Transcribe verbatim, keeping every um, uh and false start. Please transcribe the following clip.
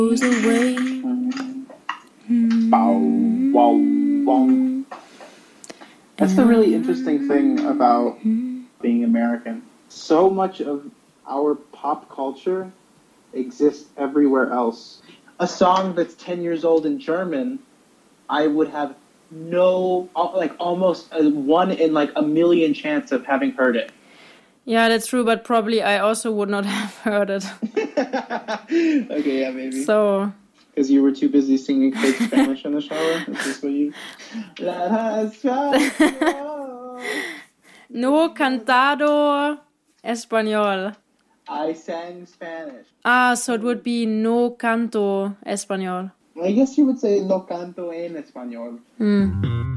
goes away. Bow, wow, wow. That's the really interesting thing about being American. So much of our pop culture exists everywhere else. A song that's ten years old in German, I would have no, like almost a one in like a million chance of having heard it. Yeah, that's true, but probably I also would not have heard it. Okay, yeah, maybe. So... Because you were too busy singing fake Spanish in the shower? Is this what you... No cantado español. I sang Spanish. Ah, so it would be no canto español. I guess you would say no canto en español. Hmm.